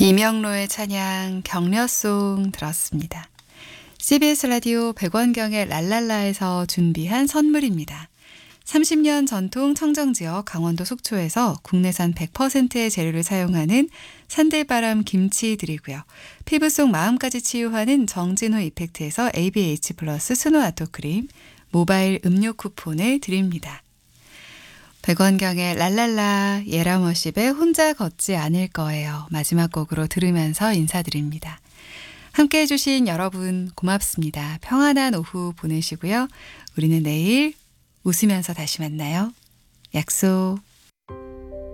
이명로의 찬양 격려송 들었습니다. CBS 라디오 백원경의 랄랄라에서 준비한 선물입니다. 30년 전통 청정지역 강원도 속초에서 국내산 100%의 재료를 사용하는 산들바람 김치 드리고요. 피부 속 마음까지 치유하는 정진호 이펙트에서 ABH 플러스 스노 아토크림, 모바일 음료 쿠폰을 드립니다. 백원경의 랄랄라, 예라머십의 혼자 걷지 않을 거예요. 마지막 곡으로 들으면서 인사드립니다. 함께 해주신 여러분 고맙습니다. 평안한 오후 보내시고요. 우리는 내일 웃으면서 다시 만나요. 약속.